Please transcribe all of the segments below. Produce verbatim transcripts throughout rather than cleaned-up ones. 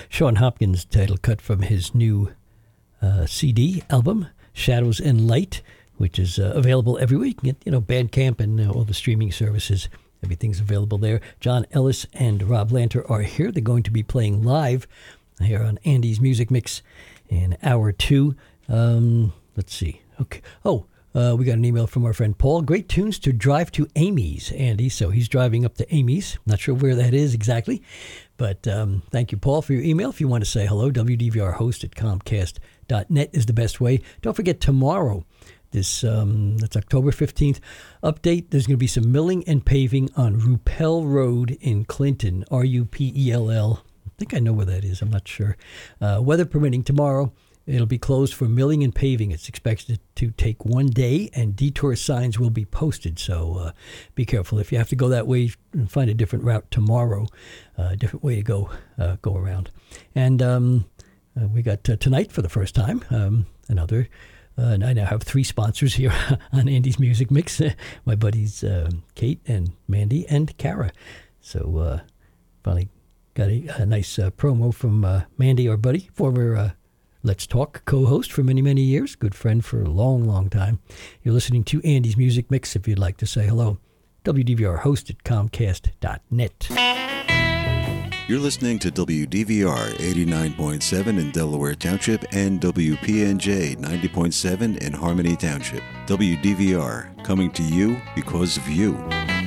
Sean Hopkins title cut from his new uh, C D album, Shadows and Light, which is uh, available everywhere. You can get, you know, Bandcamp and uh, all the streaming services. Everything's available there. John Ellis and Rob Lanter are here. They're going to be playing live here on Andy's Music Mix in hour two. Um, let's see. Okay. Oh, uh, we got an email from our friend Paul. Great tunes to drive to Amy's, Andy. So he's driving up to Amy's. Not sure where that is exactly. But um, thank you, Paul, for your email. If you want to say hello, W D V R host at comcast dot net is the best way. Don't forget tomorrow. This um, that's October fifteenth. Update, there's going to be some milling and paving on Rupel Road in Clinton, R U P E L L. I think I know where that is. I'm not sure. Uh, weather permitting tomorrow, it'll be closed for milling and paving. It's expected to take one day, and detour signs will be posted. So uh, be careful. If you have to go that way, find a different route tomorrow, uh, a different way to go uh, go around. And um, uh, we got uh, tonight for the first time, um, another... Uh, and I now have three sponsors here on Andy's Music Mix. My buddies uh, Kate and Mandy and Kara. So uh, finally got a, a nice uh, promo from uh, Mandy, our buddy, former uh, Let's Talk co-host for many, many years. Good friend for a long, long time. You're listening to Andy's Music Mix. If you'd like to say hello, W D V R host at comcast dot net. You're listening to W D V R eighty-nine point seven in Delaware Township and W P N J ninety point seven in Harmony Township. W D V R, coming to you because of you.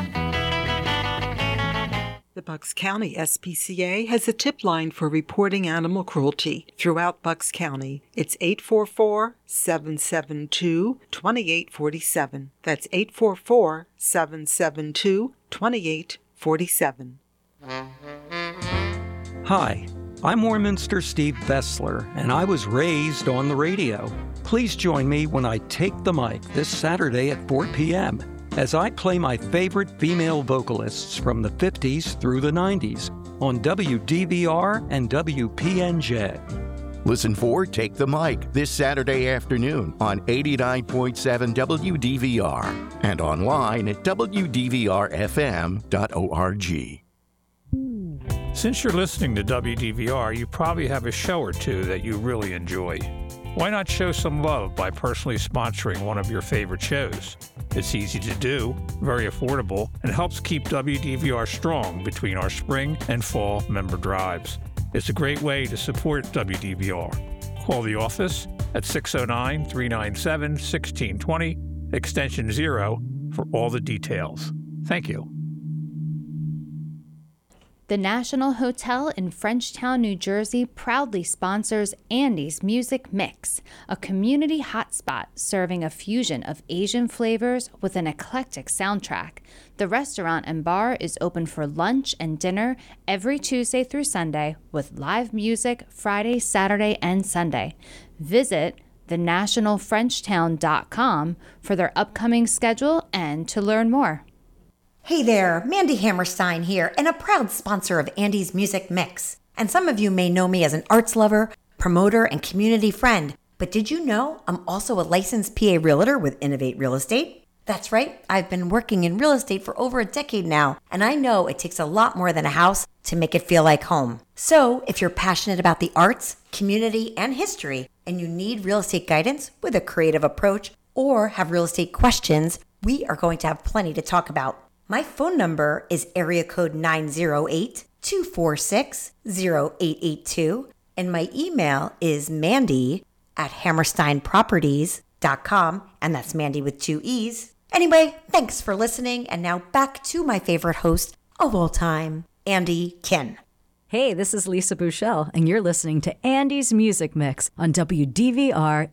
The Bucks County S P C A has a tip line for reporting animal cruelty throughout Bucks County. It's eight four four, seven seven two, two eight four seven. That's eight four four, seven seven two, two eight four seven. Hi, I'm Warminster Steve Bessler, and I was raised on the radio. Please join me when I take the mic this Saturday at four p.m. as I play my favorite female vocalists from the fifties through the nineties on W D V R and W P N J. Listen for Take the Mic this Saturday afternoon on eighty-nine point seven W D V R and online at w d v r f m dot org. Since you're listening to W D V R, you probably have a show or two that you really enjoy. Why not show some love by personally sponsoring one of your favorite shows? It's easy to do, very affordable, and helps keep W D V R strong between our spring and fall member drives. It's a great way to support W D V R. Call the office at six oh nine, three nine seven, one six two zero, extension zero, for all the details. Thank you. The National Hotel in Frenchtown, New Jersey proudly sponsors Andy's Music Mix, a community hotspot serving a fusion of Asian flavors with an eclectic soundtrack. The restaurant and bar is open for lunch and dinner every Tuesday through Sunday with live music Friday, Saturday, and Sunday. Visit the national frenchtown dot com for their upcoming schedule and to learn more. Hey there, Mandy Hammerstein here, and a proud sponsor of Andy's Music Mix. And some of you may know me as an arts lover, promoter, and community friend. But did you know I'm also a licensed P A realtor with Innovate Real Estate? That's right, I've been working in real estate for over a decade now, and I know it takes a lot more than a house to make it feel like home. So if you're passionate about the arts, community, and history, and you need real estate guidance with a creative approach, or have real estate questions, we are going to have plenty to talk about. My phone number is area code nine oh eight, two four six, oh eight eight two, and my email is mandy at hammerstein properties dot com, and that's Mandy with two E's. Anyway, thanks for listening, and now back to my favorite host of all time, Andy Kin. Hey, this is Lisa Bouchel, and you're listening to Andy's Music Mix on W D V R